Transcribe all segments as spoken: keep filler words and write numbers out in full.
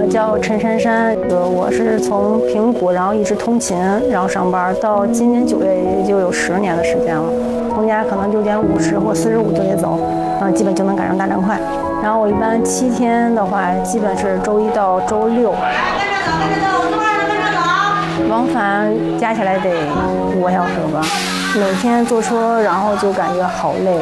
叫陈珊珊，呃，我是从平谷，然后一直通勤，然后上班，到今年九月也就有十年的时间了。从家可能六点五十或四十五就得走，嗯，基本就能赶上大站快。然后我一般七天的话，基本是周一到周六。跟着走，跟着走，坐着跟着走。往返加起来得五个小时吧，每天坐车，然后就感觉好累。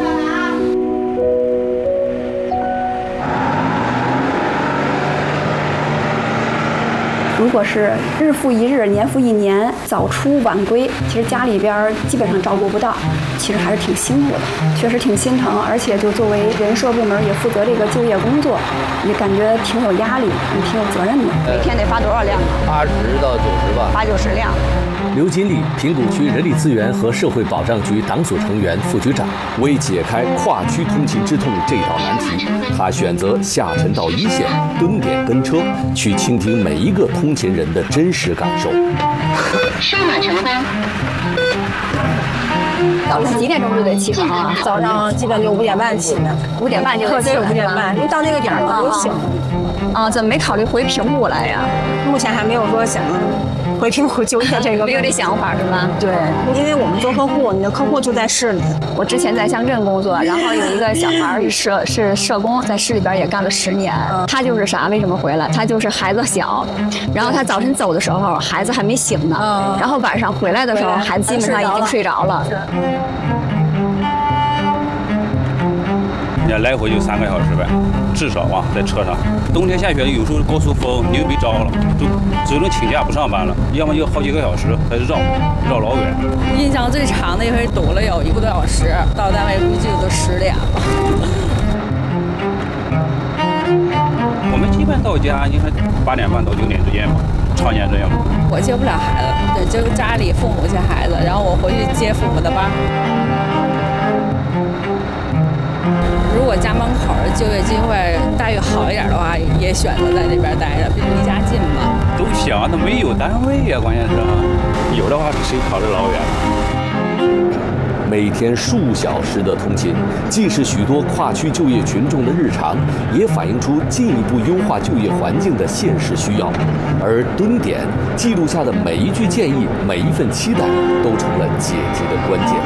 如果是日复一日、年复一年，早出晚归，其实家里边基本上照顾不到，其实还是挺辛苦的，确实挺心疼。而且就作为人社部门也负责这个就业工作，也感觉挺有压力，也挺有责任的。 每天得发多少辆？ 八十到九十吧。 八九十辆。 刘金丽，平谷区人力资源和社会保障局党组成员、副局长，为解开跨区通勤之痛这道难题，他选择下沉到一线蹲点跟车，去倾听每一个通勤人的真实感受。 上马成功。 早晨几点钟就得起床啊？ 早上基本就五点半起的， 五点半就得起。 对，五点半，因为到那个点儿我就醒。 啊，怎么没考虑回平谷来呀？ 目前还没有说想回平谷就业这个， 没有这想法是吧？ 对，因为我们做客户，你的客户就在市里。 我之前在乡镇工作，然后有一个小孩是社是社工，在市里边也干了十年。他就是啥？为什么回来？他就是孩子小，然后他早晨走的时候，孩子还没醒呢，然后晚上回来的时候，孩子基本上已经睡着了。 人家来回就三个小时呗，至少啊，在车上。冬天下雪，有时候高速风你又没招了，就只能请假不上班了，要么就好几个小时，还是绕绕老远。 印象最长的一回堵了有一个多小时，到单位估计都十点了。 我们基本到家，你看八点半到九点之间吧，常年这样。 我接不了孩子，就家里父母接孩子，然后我回去接父母的班。如果家门口的就业机会待遇好一点的话，也选择在这边待着，毕竟离家近嘛。 都想，他没有单位呀，关键是，有的话谁跑这老远？ 每天数小时的通勤，既是许多跨区就业群众的日常，也反映出进一步优化就业环境的现实需要。而蹲点记录下的每一句建议、每一份期待，都成了解题的关键。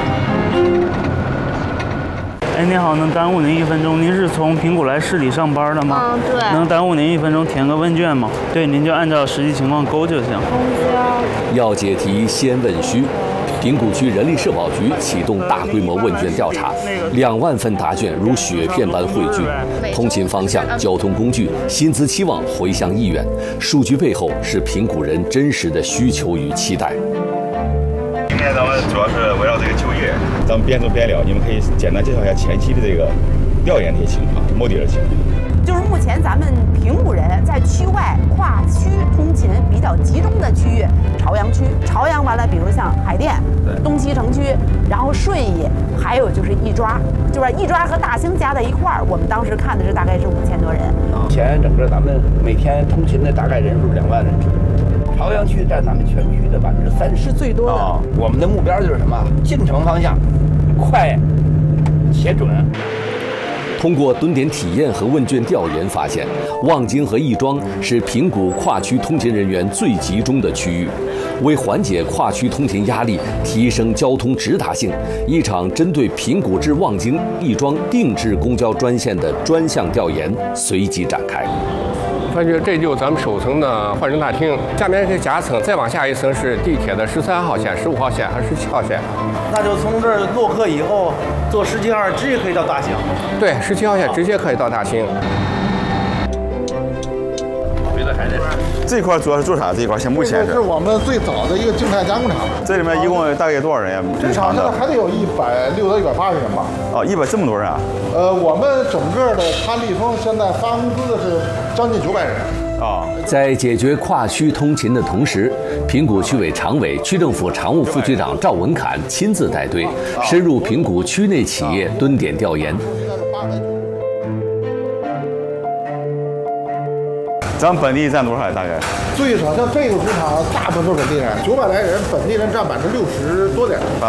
哎，您好，能耽误您一分钟？您是从平谷来市里上班的吗？ 嗯，对。 能耽误您一分钟填个问卷吗？对，您就按照实际情况勾就行。 要解题先问需。平谷区人力社保局启动大规模问卷调查，两万份答卷如雪片般汇聚，通勤方向、交通工具、薪资期望、回乡意愿，数据背后是平谷人真实的需求与期待。 今天咱们主要是围绕这个就业，咱们边做边聊，你们可以简单介绍一下前期的这个调研的一些情况、摸底的情况。 就是目前咱们平谷人在区外跨区通勤比较集中的区域，朝阳区，朝阳完了，比如像海淀、东西城区，然后顺义，还有就是亦庄，就是亦庄和大兴加在一块儿，我们当时看的是大概是五千多人。 目前整个咱们每天通勤的大概人数两万人左右，朝阳区占咱们全区的百分之三十， 是最多的。 哦，我们的目标就是什么？进城方向快且准。 通过蹲点体验和问卷调研发现，望京和亦庄是平谷跨区通勤人员最集中的区域。为缓解跨区通勤压力，提升交通直达性，一场针对平谷至望京、亦庄定制公交专线的专项调研随即展开。 发觉这就是咱们首层的换乘大厅，下面是夹层，再往下一层是地铁的十三号线、十五号线还是十七号线。 那就从这儿落客以后，坐十七号直接可以到大兴。 对，十七号线直接可以到大兴。 这块主要是做啥？这一块现目前是。这是我们最早的一个静态加工厂。 这里面一共大概有多少人呀？ 这厂现在还得有一百六到一百八十人吧。 哦，一百这么多人啊？ 呃，我们整个的他立丰现在发工资的是将近九百人。 啊， 在解决跨区通勤的同时，平谷区委常委、区政府常务副局长赵文侃亲自带队，深入平谷区内企业蹲点调研。 咱们本地占多少？大概？ 最少像这个工厂，大部分都是本地人，九百来人，本地人占百分之六十多点。